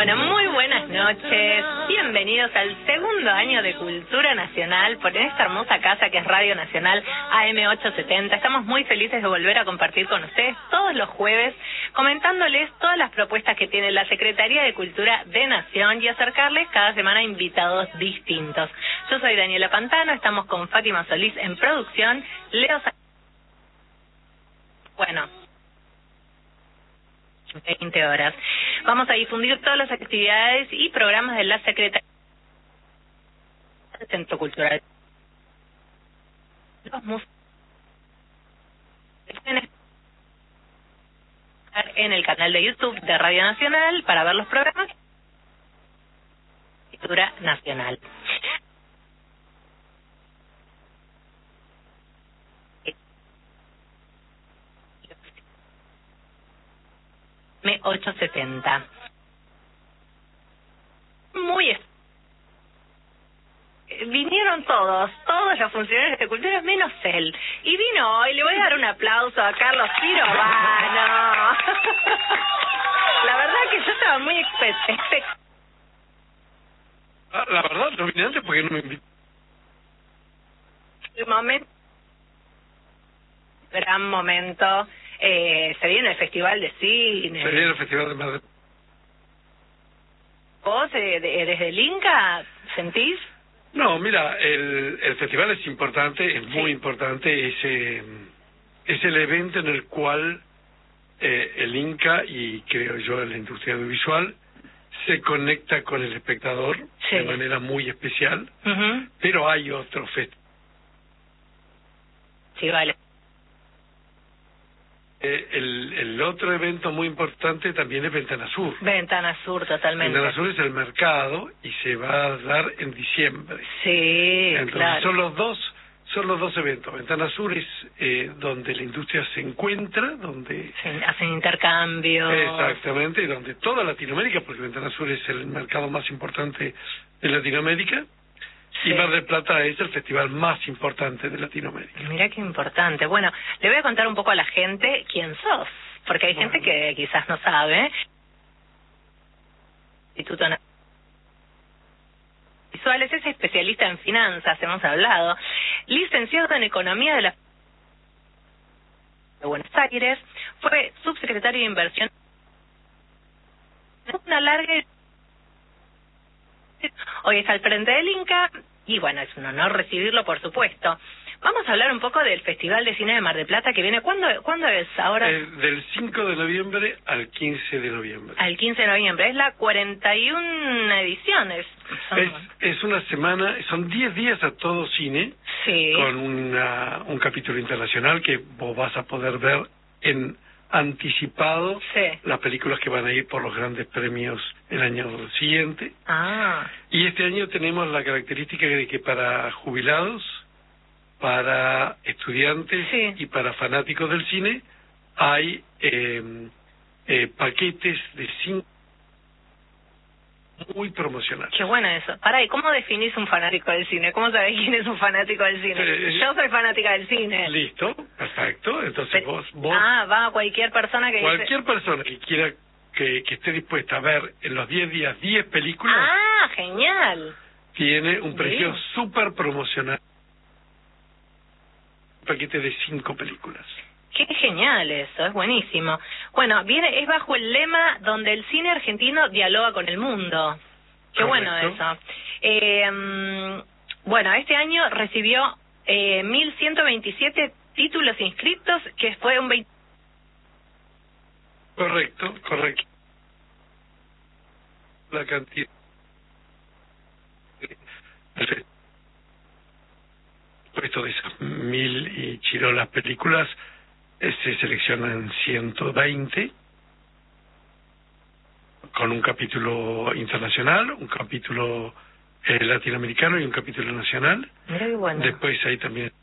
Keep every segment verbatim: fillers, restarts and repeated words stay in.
Bueno, muy buenas noches. Bienvenidos al segundo año de Cultura Nacional por esta hermosa casa que es Radio Nacional A M ochocientos setenta. Estamos muy felices de volver a compartir con ustedes todos los jueves, comentándoles todas las propuestas que tiene la Secretaría de Cultura de Nación y acercarles cada semana invitados distintos. Yo soy Daniela Pantano, estamos con Fátima Solís en producción, Leo Sa- Bueno, veinte horas. Vamos a difundir todas las actividades y programas de la Secretaría del Centro Cultural. Los músicos pueden estar en el canal de YouTube de Radio Nacional para ver los programas de Cultura Nacional. A M ochocientos setenta. Muy es- vinieron todos, todos los funcionarios de cultura menos él. Y vino hoy, le voy a dar un aplauso a Carlos Pirovano. La verdad que yo estaba muy expectante. Ah, la verdad, no vine antes porque no me invitó. El momento, gran momento, eh, se viene el Festival de Cine. Se viene el Festival de Madrid. ¿Vos eh, de- desde el Inca sentís? No, mira, el, el festival es importante, es muy Sí. importante, es, eh, es el evento en el cual eh, el Inca y creo yo la industria audiovisual se conecta con el espectador Sí. de manera muy especial, Uh-huh. pero hay otros festivales. Sí, vale. Eh, el, el otro evento muy importante también es Ventana Sur. Ventana Sur, totalmente. Ventana Sur es el mercado y se va a dar en diciembre. Sí, Entonces claro. son los dos son los dos eventos. Ventana Sur es eh, donde la industria se encuentra, donde Sí, hacen intercambios. exactamente, donde toda Latinoamérica, porque Ventana Sur es el mercado más importante de Latinoamérica, Sí. y Mar del Plata es el festival más importante de Latinoamérica. Mira qué importante. Bueno, le voy a contar un poco a la gente quién sos, porque hay Bueno. gente que quizás no sabe. Instituto Nacional de Visuales, es especialista en finanzas, hemos hablado, licenciado en Economía de la de Buenos Aires, fue subsecretario de Inversión. Una larga. Hoy está al frente del Inca y bueno, es un honor recibirlo, por supuesto. Vamos a hablar un poco del Festival de Cine de Mar del Plata que viene. ¿Cuándo, ¿cuándo es ahora? Eh, del cinco de noviembre al quince de noviembre. Al quince de noviembre. Es la cuarenta y una ediciones. Son- Es, es una semana, son diez días a todo cine, Sí. con una, un capítulo internacional que vos vas a poder ver en anticipado Sí. las películas que van a ir por los grandes premios el año siguiente. Ah, Y este año tenemos la característica de que para jubilados, para estudiantes Sí. y para fanáticos del cine hay eh, eh, paquetes de cinco muy promocionales. qué bueno eso. Pará, ¿y cómo definís un fanático del cine? ¿Cómo sabés quién es un fanático del cine? Eh, Yo soy fanática del cine. Listo, perfecto. Entonces Pe- vos, vos Ah, va a cualquier persona que dice... cualquier persona que quiera que, que esté dispuesta a ver en los diez días diez películas Ah, genial. tiene un precio Bien. súper promocional. Un paquete de cinco películas. Qué genial eso, es buenísimo. Bueno, viene es bajo el lema donde el cine argentino dialoga con el mundo. Qué bueno Correcto. eso. Eh, mm, bueno, este año recibió eh, mil ciento veintisiete títulos inscritos, que fue un veinte... Correcto, correcto. La cantidad. Esto de esas mil y chirolas películas eh, se seleccionan ciento veinte con un capítulo internacional, un capítulo eh, latinoamericano y un capítulo nacional. Mira qué bueno. Después hay también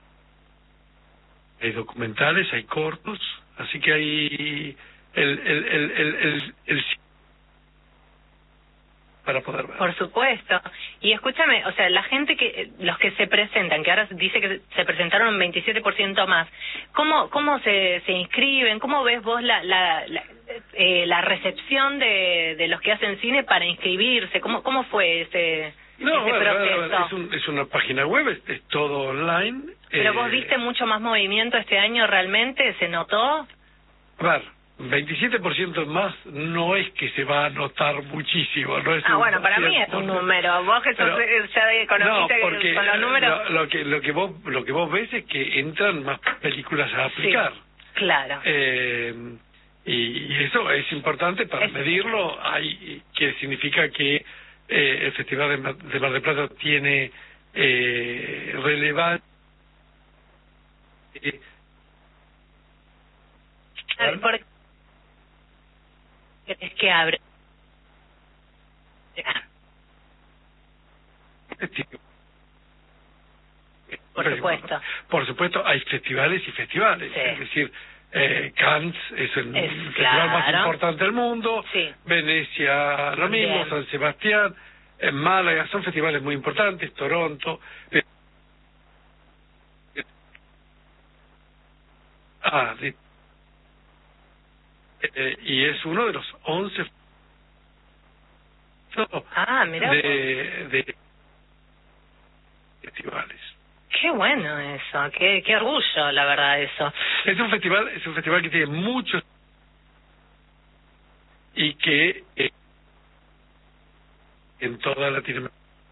hay documentales, hay cortos, así que hay el el el el, el, el para poder ver. Por supuesto. Y escúchame, o sea, la gente que, los que se presentan, que ahora dice que se presentaron un veintisiete por ciento más, ¿cómo cómo se, se inscriben? ¿Cómo ves vos la la, la, eh, la recepción de, de los que hacen cine para inscribirse? ¿Cómo cómo fue ese, No, ese bueno, proceso? bueno, es, un, es una página web, es, es todo online. ¿Pero eh, vos viste mucho más movimiento este año realmente? ¿Se notó? A ver, veintisiete por ciento más no es que se va a notar muchísimo, no es Ah, un bueno, para mí es un número. Vos que sos Pero, eh, ya de economista no, porque con los números. Lo, lo que lo que vos lo que vos ves es que entran más películas a aplicar. Sí, claro. Eh, y, y eso es importante para Es... medirlo. Hay que significa que eh, el Festival de Mar, de Mar del Plata tiene eh, relevancia. Eh, ¿Por qué es que abre? Por supuesto. Por supuesto, hay festivales y festivales. Sí. Es decir, eh, Cannes es el es, festival claro. más importante del mundo. Sí. Venecia, lo mismo, Bien. San Sebastián, en Málaga, son festivales muy importantes. Toronto. Eh, ah, de, eh, y es uno de los once Ah, mirá. de, de festivales. Qué bueno eso, qué, qué orgullo, la verdad, eso. Es un festival, es un festival que tiene muchos y que eh, en toda Latinoamérica.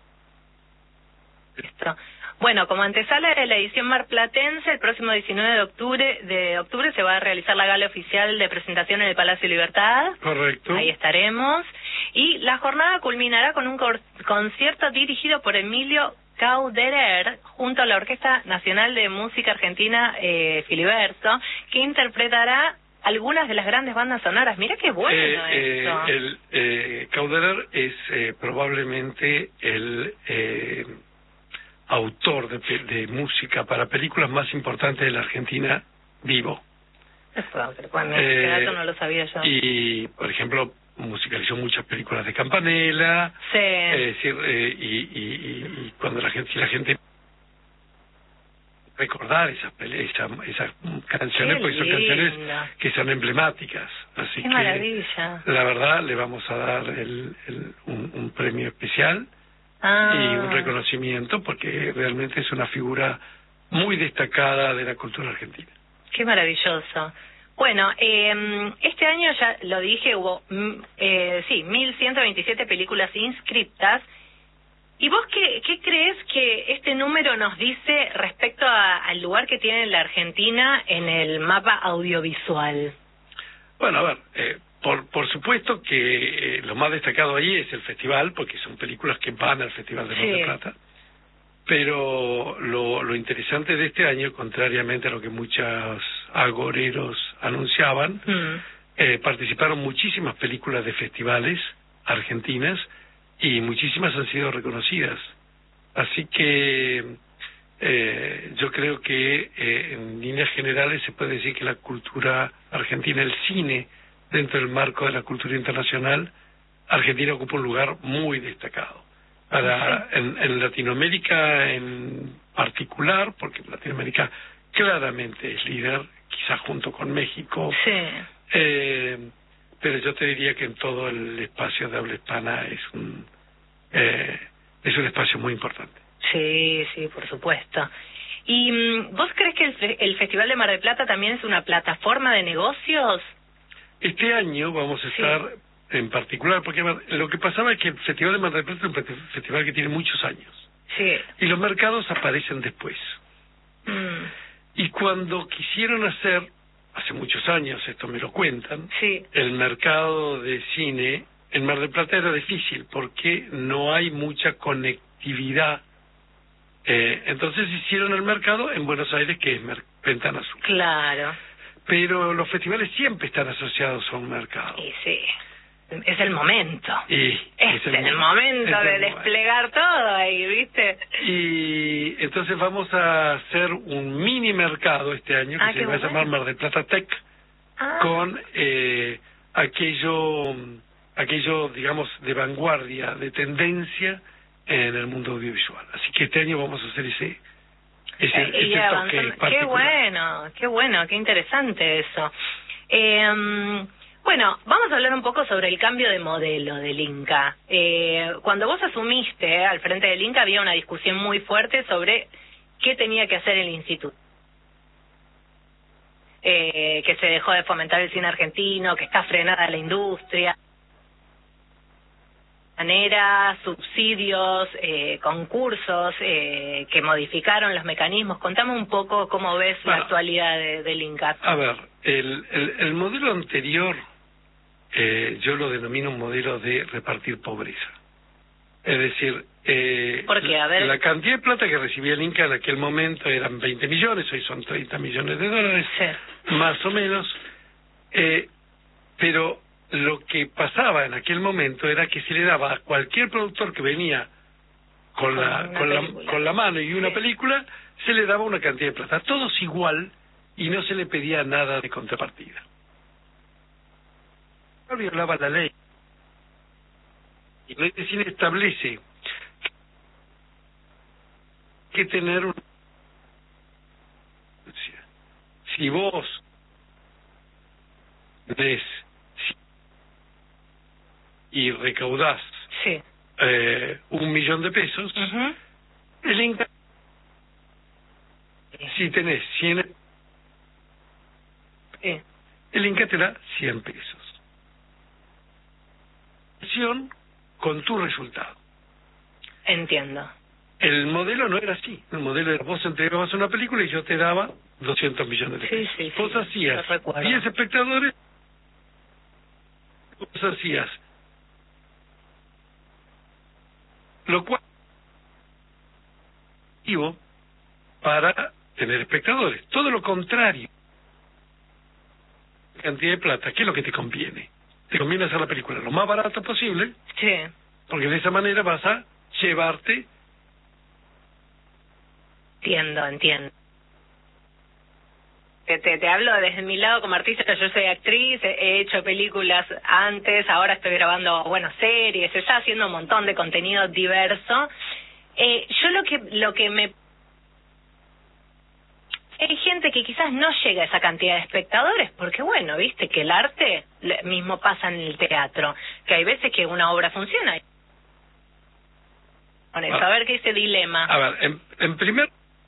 Listo. Bueno, como antesala de la edición marplatense, el próximo diecinueve de octubre de octubre se va a realizar la gala oficial de presentación en el Palacio Libertad. Correcto. Ahí estaremos. Y la jornada culminará con un concierto dirigido por Emilio Cauderer junto a la Orquesta Nacional de Música Argentina eh, Filiberto, que interpretará algunas de las grandes bandas sonoras. Mira qué bueno eh, eso. Eh, el eh, Cauderer es eh, probablemente el eh, autor de, de música para películas más importantes de la Argentina vivo. Bueno, eh, ese dato no lo sabía yo. Y, por ejemplo, musicalizó muchas películas de Campanella. Sí. Es decir, eh, y, y, y, y cuando la gente, si la gente recordar esas pele esas, esas canciones, porque son canciones que son emblemáticas. Así Qué que, maravilla. La verdad, le vamos a dar el, el, un, un premio especial ah. y un reconocimiento, porque realmente es una figura muy destacada de la cultura argentina. Qué maravilloso. Bueno, eh, este año ya lo dije, hubo, eh, sí, mil ciento veintisiete películas inscriptas. ¿Y vos qué, qué crees que este número nos dice respecto a, al lugar que tiene la Argentina en el mapa audiovisual? Bueno, a ver, eh, por, por supuesto que eh, lo más destacado ahí es el festival, porque son películas que van al Festival de Mar del Plata. Pero lo, lo interesante de este año, contrariamente a lo que muchos agoreros anunciaban, mm. eh, participaron muchísimas películas de festivales argentinas y muchísimas han sido reconocidas. Así que eh, yo creo que eh, en líneas generales se puede decir que la cultura argentina, el cine, dentro del marco de la cultura internacional, Argentina ocupa un lugar muy destacado. Para, en, en Latinoamérica en particular, porque Latinoamérica claramente es líder, quizás junto con México, sí. eh, pero yo te diría que en todo el espacio de habla hispana es un eh, es un espacio muy importante. Sí, sí, por supuesto. ¿Y um, vos crees que el, el Festival de Mar del Plata también es una plataforma de negocios? Este año vamos a estar... Sí. En particular, porque lo que pasaba es que el Festival de Mar del Plata es un festival que tiene muchos años. Sí. Y los mercados aparecen después. Mm. Y cuando quisieron hacer, hace muchos años, esto me lo cuentan, sí. el mercado de cine en Mar del Plata era difícil porque no hay mucha conectividad. Eh, entonces hicieron el mercado en Buenos Aires, que es Ventana Sur. Claro. Pero los festivales siempre están asociados a un mercado. Y sí. Es el momento. Y es, es el, el momento es el de momento. desplegar todo ahí, ¿viste? Y entonces vamos a hacer un mini mercado este año que ah, se va bueno. a llamar Mar del Plata Tech, ah. con eh, aquello aquello, digamos, de vanguardia, de tendencia en el mundo audiovisual. Así que este año vamos a hacer ese, ese, eh, ese toque particular. Qué bueno, qué bueno, qué interesante eso. Eh, bueno, vamos a hablar un poco sobre el cambio de modelo del Inca. Eh, cuando vos asumiste al frente del Inca había una discusión muy fuerte sobre qué tenía que hacer el instituto. Eh, que se dejó de fomentar el cine argentino, que está frenada la industria. Manera, subsidios, eh, concursos eh, que modificaron los mecanismos. Contame un poco cómo ves bueno, la actualidad de, del Inca. A ver, el, el, el modelo anterior eh, yo lo denomino un modelo de repartir pobreza. Es decir, eh, ¿Por qué? A ver. La cantidad de plata que recibía el Inca en aquel momento eran veinte millones, hoy son treinta millones de dólares, sí. más o menos, eh, pero lo que pasaba en aquel momento era que se le daba a cualquier productor que venía con, con la con la, con la mano y una sí. película, se le daba una cantidad de plata, todos igual, y no se le pedía nada de contrapartida. No violaba la ley. Y la ley de cine establece que tener un... Si vos ves y recaudás sí. eh, un millón de pesos, uh-huh. el Inca, si tenés cien, sí. el Inca te da cien pesos. Con tu resultado. Entiendo. El modelo no era así. El modelo era vos entregabas una película y yo te daba doscientos millones de pesos. Sí, sí, vos sí, hacías diez espectadores, vos hacías, lo cual para tener espectadores. Todo lo contrario. Cantidad de plata, ¿qué es lo que te conviene? Te conviene hacer la película lo más barato posible, sí. porque de esa manera vas a llevarte. Entiendo, entiendo. Te, te, te hablo desde mi lado como artista, yo soy actriz, he hecho películas antes, ahora estoy grabando, bueno, series, se está haciendo un montón de contenido diverso. Eh, yo lo que lo que me... Hay gente que quizás no llega a esa cantidad de espectadores, porque bueno, viste que el arte mismo pasa en el teatro, que hay veces que una obra funciona. Con eso, a ver qué es ese dilema. A ver, en, en primer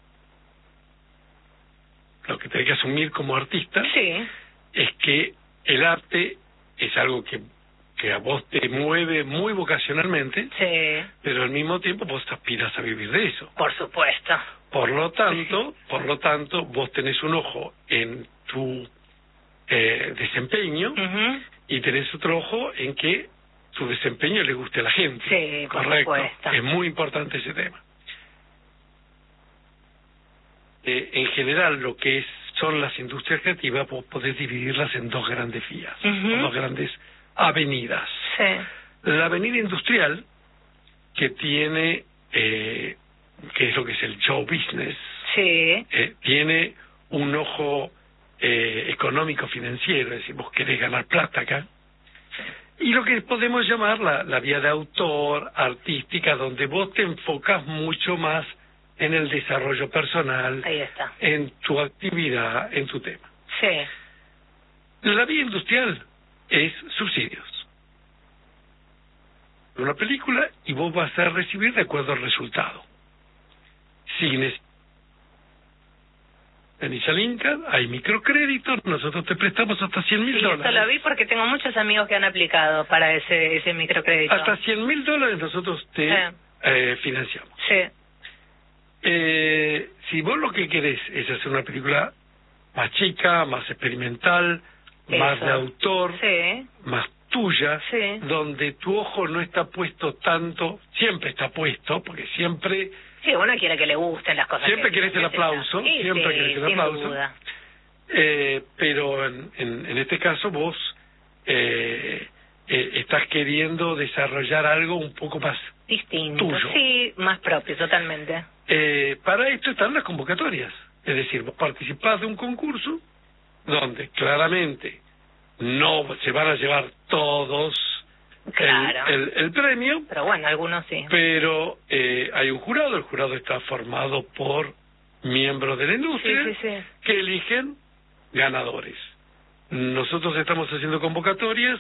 lo que tenés que asumir como artista sí. es que el arte es algo que, que a vos te mueve muy vocacionalmente, sí. pero al mismo tiempo vos aspiras a vivir de eso. Por supuesto. Por lo tanto, por lo tanto, vos tenés un ojo en tu eh, desempeño uh-huh. y tenés otro ojo en que tu desempeño le guste a la gente. Sí, por correcto. supuesto. Es muy importante ese tema. Eh, en general, lo que es, son las industrias creativas, vos podés dividirlas en dos grandes vías, uh-huh. en dos grandes avenidas. Sí. La avenida industrial, que tiene... Eh, que es lo que es el show business, sí. eh, tiene un ojo eh, económico financiero, es decir, vos querés ganar plata acá, y lo que podemos llamar la, la vía de autor, artística, donde vos te enfocás mucho más en el desarrollo personal, ahí está. En tu actividad, en tu tema. Sí. La vía industrial es subsidios. Una película y vos vas a recibir de acuerdo al resultado. Si venís al Inca, hay microcréditos, nosotros te prestamos hasta cien mil sí, dólares. Esto lo vi porque tengo muchos amigos que han aplicado para ese ese microcrédito. Hasta cien mil dólares nosotros te sí. eh, financiamos. Sí. Eh, si vos lo que querés es hacer una película más chica, más experimental, Eso. más de autor, sí. más tuya, sí. donde tu ojo no está puesto tanto, siempre está puesto, porque siempre... Sí, uno quiere que le gusten las cosas. Siempre que querés el aplauso, sí, siempre sí, querés el aplauso. Duda. Eh, pero en, en, en este caso vos eh, eh, estás queriendo desarrollar algo un poco más distinto, tuyo. Sí, más propio, totalmente. Eh, para esto están las convocatorias. Es decir, vos participás de un concurso donde claramente no se van a llevar todos claro. el, el, el premio. Pero bueno, algunos sí. Pero eh, hay un jurado, el jurado está formado por miembros de la industria sí, sí, sí. que eligen ganadores. Nosotros estamos haciendo convocatorias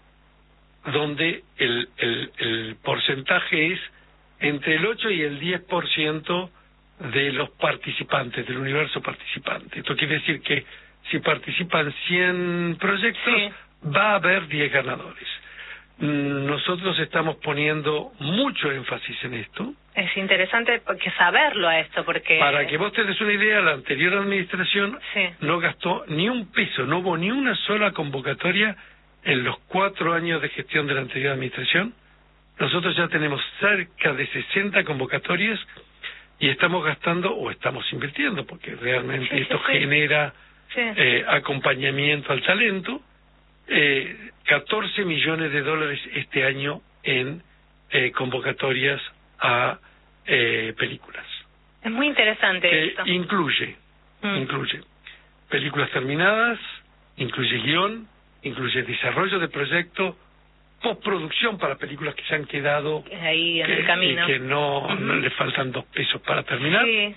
donde el, el, el porcentaje es entre el ocho y el diez por ciento de los participantes, del universo participante. Esto quiere decir que si participan cien proyectos, sí. va a haber diez ganadores. Nosotros estamos poniendo mucho énfasis en esto. Es interesante porque saberlo a esto, porque... Para que vos te des una idea, la anterior administración sí. no gastó ni un peso, no hubo ni una sola convocatoria en los cuatro años de gestión de la anterior administración. Nosotros ya tenemos cerca de sesenta convocatorias y estamos gastando, o estamos invirtiendo, porque realmente sí, esto sí, sí. genera sí. Eh, acompañamiento al talento, eh, catorce millones de dólares este año en eh, convocatorias a eh, películas. Es muy interesante que esto. Incluye, mm. incluye películas terminadas, incluye guión, incluye desarrollo de proyecto, postproducción para películas que se han quedado ahí en que, el camino y que no, uh-huh. no le faltan dos pesos para terminar. Sí.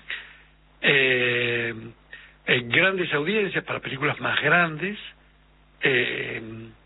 Eh, eh, grandes audiencias para películas más grandes. Eh,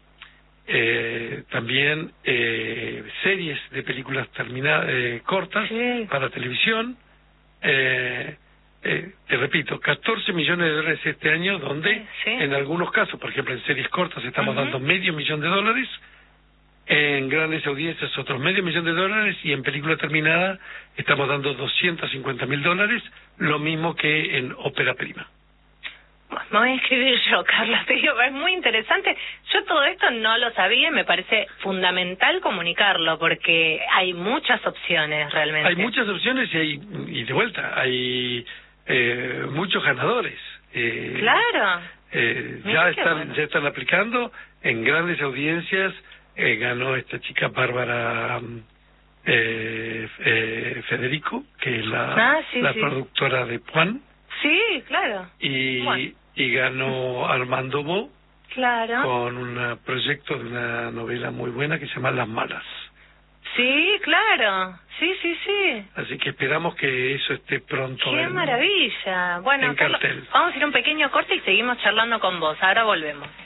eh, también eh, series de películas terminadas eh, cortas sí. para televisión. Eh, eh, te repito, catorce millones de dólares este año, donde sí. en algunos casos, por ejemplo en series cortas estamos uh-huh. dando medio millón de dólares, en grandes audiencias otros medio millón de dólares y en película terminada estamos dando doscientos cincuenta mil dólares, lo mismo que en ópera prima. Me voy a escribir yo, Carlos, te digo, es muy interesante. Yo todo esto no lo sabía y me parece fundamental comunicarlo porque hay muchas opciones realmente. Hay muchas opciones y, hay, y de vuelta, hay eh, muchos ganadores. Eh, claro. Eh, ya están bueno. ya están aplicando en grandes audiencias. Eh, ganó esta chica Bárbara eh, eh, Federico, que es la, ah, sí, la sí. productora de Puan. Sí, claro. Y, bueno. y ganó Armando Bo claro. con un proyecto de una novela muy buena que se llama Las Malas. Sí, claro. Sí, sí, sí. Así que esperamos que eso esté pronto. ¡Qué en, maravilla! Bueno, en Carlos, cartel. vamos a ir a un pequeño corte y seguimos charlando con vos. Ahora volvemos.